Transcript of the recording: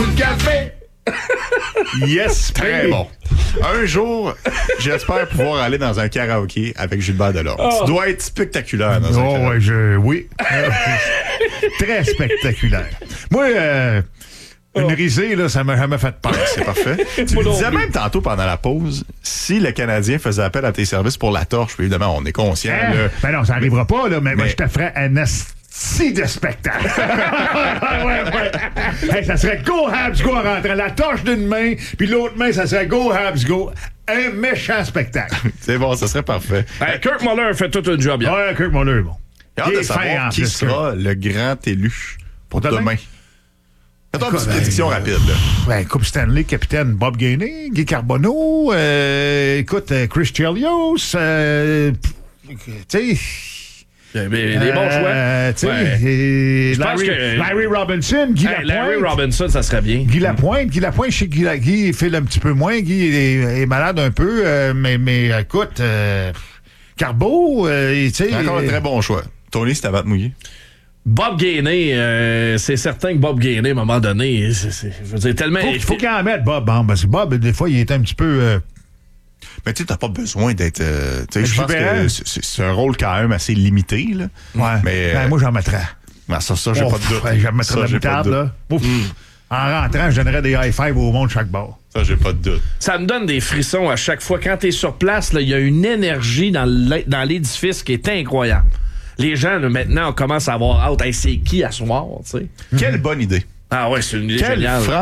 Café! Yes, très bon. Un jour, j'espère pouvoir aller dans un karaoké avec Gilbert Delorme. Tu dois être spectaculaire dans un karaoké. Oui. Très spectaculaire. Moi, une risée, là, ça m'a jamais fait peur. C'est parfait. Tu me disais même tantôt pendant la pause, si le Canadien faisait appel à tes services pour la torche, puis évidemment, on est conscient. Là, Ben non, ça n'arrivera pas, là, mais moi, je te ferais un asti de spectacle. ouais. Hey, ça serait Go Habs Go en rentrant. La torche d'une main, puis l'autre main, ça serait Go Habs Go. Un méchant spectacle. c'est bon, ça serait parfait. Hey, Kirk Muller fait tout un job bien. Ouais, Kirk Muller, bon. J'ai hâte de savoir qui sera le grand élu pour demain. Fais-toi une petite prédiction rapide. Là. Ben, Coupe Stanley, capitaine Bob Gainey, Guy Carbonneau, écoute, Chris Chelios, tu sais... Des bons choix. Ouais. Larry Robinson, Guy Lapointe. Larry Robinson, ça serait bien. Guy Lapointe, je sais que Guy file un petit peu moins. Guy est malade un peu, mais écoute, Carbo, tu sais... Encore un très bon choix. Tony, c'est avant de mouiller. Bob Gainey, c'est certain que Bob Gainey, à un moment donné, je veux dire, tellement... Faut qu'il en mette, Bob, parce que Bob, des fois, il est un petit peu... Mais tu sais, t'as pas besoin d'être... je pense que c'est un rôle quand même assez limité. Là. Ouais. Mais, moi, j'en mettrais. Ça, j'ai pas de doute. J'en mettrais de la moutarde, là. En rentrant, je donnerais des high-fives au monde chaque bord. Ça, j'ai pas de doute. Ça me donne des frissons à chaque fois. Quand t'es sur place, il y a une énergie dans l'édifice qui est incroyable. Les gens, là, maintenant, on commence à avoir hâte. Hey, c'est qui à soir, tu sais? Quelle bonne idée. Ah ouais, c'est une idée géniale.